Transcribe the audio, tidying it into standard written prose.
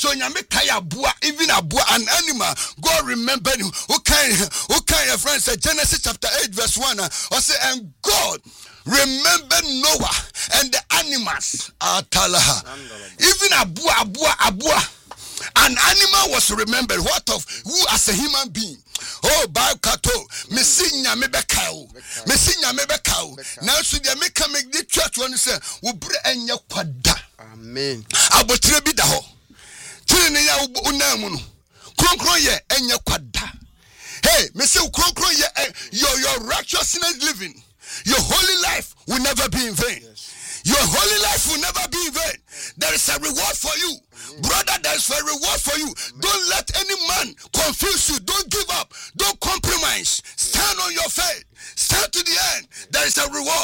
So nyame kaya bua, even a bua, an animal. God remember you. Okay, your friend said Genesis chapter 8 verse 1. Or say, and God remember Noah and the animals. Even a bua. An animal was remembered. What of who as a human being? Oh, Baikato, Messinya Mebekau, Messinya Mebekau. Now, so they make the church one say, we bring in your quada. Amen. Abotrebi daho. Tiniya unamuno. Kronkroye and your quada. Hey, Messi Kronkroye, your righteousness living, your holy life will never be in vain. Yes. Your holy life will never be in vain. There is a reward for you. Brother, there is a reward for you. Don't let any man confuse you. Don't give up. Don't compromise. Stand on your faith. Stand to the end. There is a reward.